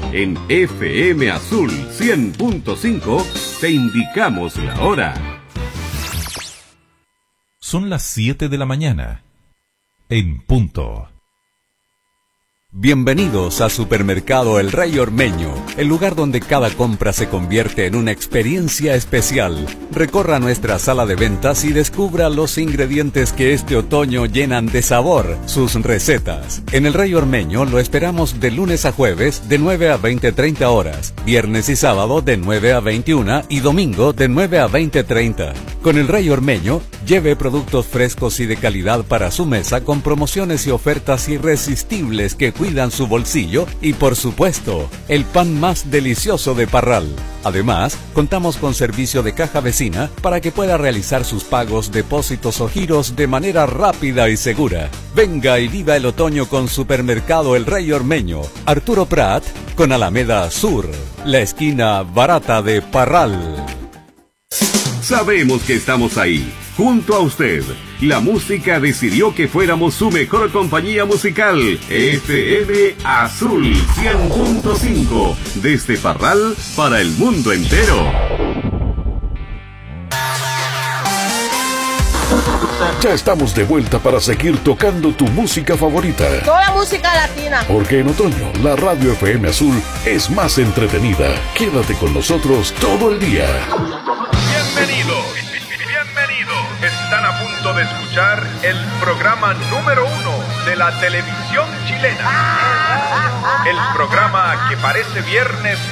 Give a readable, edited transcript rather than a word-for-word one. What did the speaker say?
En FM Azul 100.5 te indicamos la hora. Son las 7 de la mañana, en punto. Bienvenidos a Supermercado El Rey Ormeño, el lugar donde cada compra se convierte en una experiencia especial. Recorra nuestra sala de ventas y descubra los ingredientes que este otoño llenan de sabor sus recetas. En El Rey Ormeño lo esperamos de lunes a jueves de 9 a 20:30 horas, viernes y sábado de 9 a 21 y domingo de 9 a 20:30. Con El Rey Ormeño, lleve productos frescos y de calidad para su mesa con promociones y ofertas irresistibles que cuidan su bolsillo y, por supuesto, el pan más delicioso de Parral. Además, contamos con servicio de caja vecina para que pueda realizar sus pagos, depósitos o giros de manera rápida y segura. Venga y viva el otoño con Supermercado El Rey Ormeño, Arturo Prat, con Alameda Sur, la esquina barata de Parral. Sabemos que estamos ahí, junto a usted. La música decidió que fuéramos su mejor compañía musical. FM Azul 100.5, desde Parral para el mundo entero. Ya estamos de vuelta para seguir tocando tu música favorita. Toda música latina. Porque en otoño, la radio FM Azul es más entretenida. Quédate con nosotros todo el día. Bienvenidos. Están a punto de escuchar el programa número 1 de la televisión chilena. El programa que parece viernes